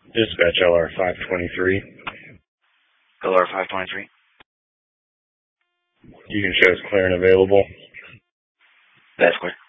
Dispatch LR 523. LR 523. You can show us clear and available. That's clear.